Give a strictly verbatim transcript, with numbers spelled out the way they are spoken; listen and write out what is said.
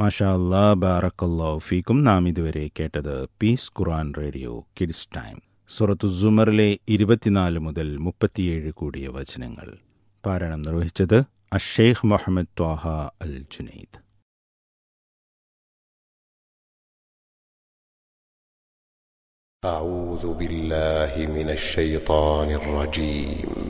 മാഷാ അല്ലാ, ബാറക്കല്ലാഹു ഫീക്കും. നാം ഇതുവരെ കേട്ടത് പീസ് ഖുർആൻ റേഡിയോ കിഡ്സ് ടൈം, സൂറത്തു സുമറിലെ ഇരുപത്തിനാല് മുതൽ മുപ്പത്തിയേഴ് കൂടിയ വചനങ്ങൾ. പാരായണം നിർവഹിച്ചത് അഷേഖ് മുഹമ്മദ് ത്വാഹ അൽ ജുനൈദ്. أعوذ بالله من الشيطان الرجيم